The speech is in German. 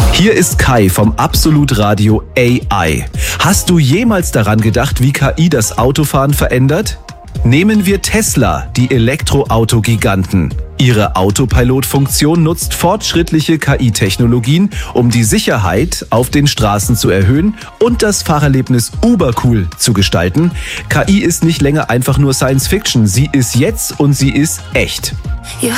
Hier ist Kai vom Absolut Radio AI. Hast du jemals daran gedacht, wie KI das Autofahren verändert? Nehmen wir Tesla, die Elektroauto-Giganten. Ihre Autopilot-Funktion nutzt fortschrittliche KI-Technologien, um die Sicherheit auf den Straßen zu erhöhen und das Fahrerlebnis ubercool zu gestalten. KI ist nicht länger einfach nur Science Fiction, sie ist jetzt und sie ist echt.